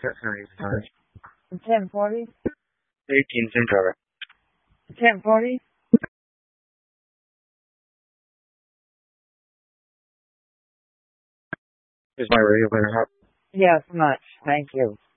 Sorry. 1040? 18 Sim driver. 1040? Is my radio player up? Yes, much. Thank you.